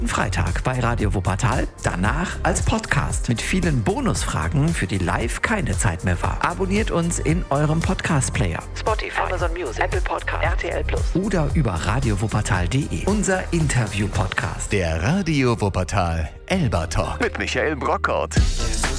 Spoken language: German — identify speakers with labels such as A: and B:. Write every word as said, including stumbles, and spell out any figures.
A: Freitag bei Radio Wuppertal, danach als Podcast mit vielen Bonusfragen, für die live keine Zeit mehr war. Abonniert uns in eurem Podcast-Player. Spotify, Amazon Music, Apple Podcast, R T L Plus oder über radio wuppertal punkt de. Unser Interview-Podcast.
B: Der Radio Wuppertal Elba Talk mit Michael Brockhaut.